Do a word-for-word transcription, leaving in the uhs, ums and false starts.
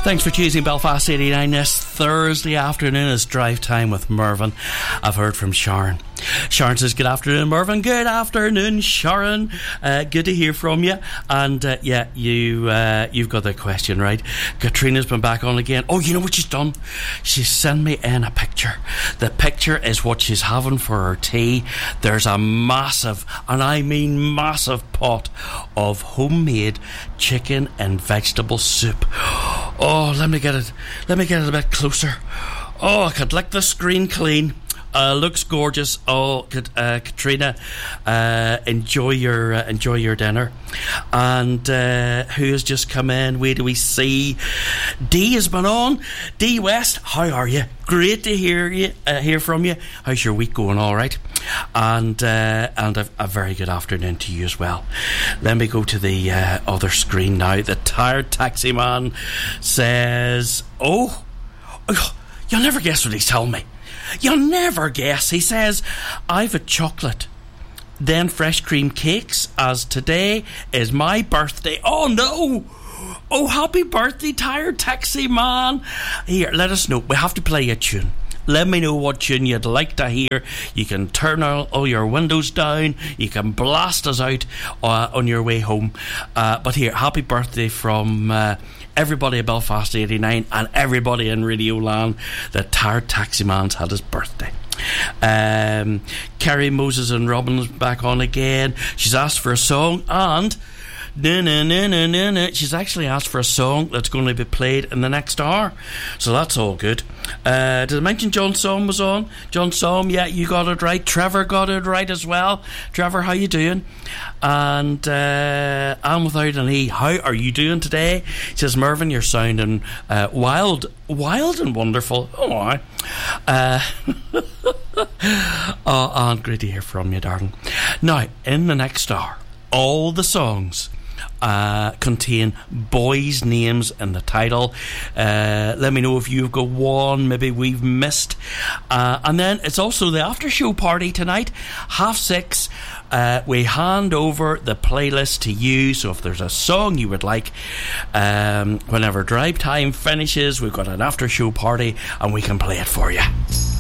Thanks for choosing Belfast eighty-nine this Thursday afternoon as Drive Time with Mervyn. I've heard from Sharon. Sharon says, good afternoon, Mervyn. Good afternoon, Sharon. Uh, good to hear from you. And uh, yeah, you, uh, you've got the question right. Katrina's been back on again. Oh, you know what she's done? She's sent me in a picture. The picture is what she's having for her tea. There's a massive, and I mean massive, pot of homemade chicken and vegetable soup. Oh, let me get it. Let me get it a bit closer. Oh, I could lick the screen clean. Uh, looks gorgeous. Oh, uh, Katrina, uh, enjoy your uh, enjoy your dinner. And uh, who has just come in? Where do we see? Dee has been on. Dee West, how are you? Great to hear you, uh, hear from you. How's your week going? All right, and uh, and a, a very good afternoon to you as well. Let me go to the uh, other screen now. The tired taxi man says, "Oh, oh, you'll never guess what he's telling me. You'll never guess." He says, I've a chocolate, then fresh cream cakes, as today is my birthday. Oh no! Oh, happy birthday, tired taxi man. Here, let us know. We have to play a tune. Let me know what tune you'd like to hear. You can turn all, all your windows down. You can blast us out uh, on your way home. Uh, but here, happy birthday from uh, everybody at Belfast eighty-nine and everybody in Radio Land. The tired taxi man's had his birthday. Um, Kerry Moses and Robin's back on again. She's asked for a song, and No, no, no, no, no, no. She's actually asked for a song that's going to be played in the next hour, so that's all good. Uh, did I mention John Somme was on? John Somme, yeah, you got it right. Trevor got it right as well. Trevor, how you doing? And uh, I'm without an E. How are you doing today? He says, Mervyn, you're sounding uh, wild, wild and wonderful. Oh, I. Uh, oh, and great to hear from you, darling. Now, in the next hour, all the songs Uh, contain boys' names in the title. Uh, let me know if you've got one maybe we've missed. Uh, and then it's also the after show party tonight, half six. Uh, we hand over the playlist to you, so if there's a song you would like, um, whenever Drive Time finishes, we've got an after show party and we can play it for you.